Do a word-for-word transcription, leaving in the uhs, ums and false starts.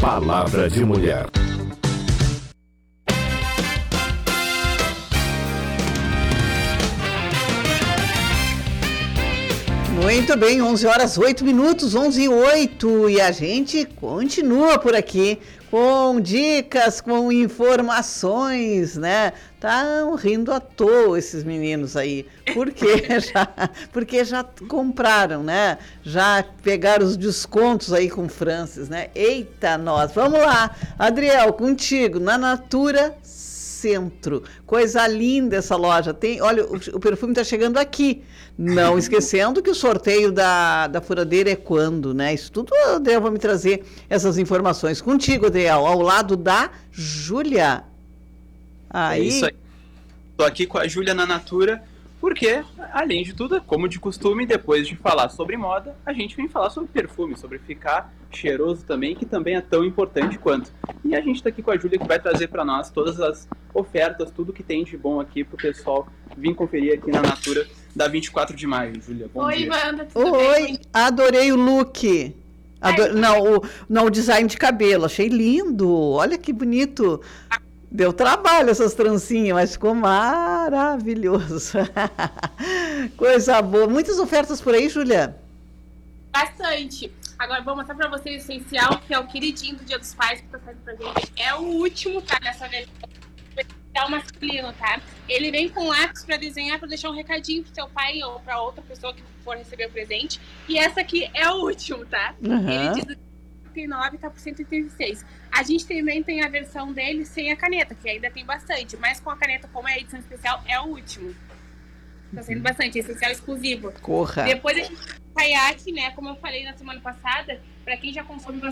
Palavra de Mulher. Muito bem, onze horas, oito minutos, onze e oito, e a gente continua por aqui com dicas, com informações, né? Estão rindo à toa esses meninos aí, porque já, porque já compraram, né? Já pegaram os descontos aí com o Francis, né? Eita, nós! Vamos lá, Adriel, contigo, na Natura Centro. Coisa linda essa loja. Tem, olha, o, o perfume está chegando aqui. Não esquecendo que o sorteio da, da furadeira é quando, né? Isso tudo o Adriel vai me trazer essas informações. Contigo, Adriel, ao lado da Júlia. Aí... É isso aí. Estou aqui com a Júlia na Natura, porque, além de tudo, como de costume, depois de falar sobre moda, a gente vem falar sobre perfume, sobre ficar cheiroso também, que também é tão importante quanto. E a gente está aqui com a Júlia, que vai trazer para nós todas as ofertas, tudo que tem de bom aqui para o pessoal vir conferir aqui na Natura da vinte e quatro de maio. Júlia, bom Oi, dia. Wanda, tudo Oi, bem? adorei o look. Ado... Ai, não, o, não, o design de cabelo, achei lindo. Olha que bonito. Deu trabalho essas trancinhas, mas ficou maravilhoso. Coisa boa. Muitas ofertas por aí, Júlia? Bastante. Agora vou mostrar pra vocês o essencial, que é o queridinho do Dia dos Pais, que tá saindo pra gente. É o último, tá? Nessa versão. É o masculino, tá? Ele vem com lápis pra desenhar, pra deixar um recadinho pro seu pai ou pra outra pessoa que for receber o presente. E essa aqui é o último, tá? Uhum. Ele diz cento e nove, tá por cento e trinta e seis. A gente também tem a versão dele sem a caneta, que ainda tem bastante. Mas com a caneta, como é a edição especial, é o último. Tá sendo bastante, essencial exclusivo. Corra. Depois a gente tem o caiaque, né? Como eu falei na semana passada, pra quem já consome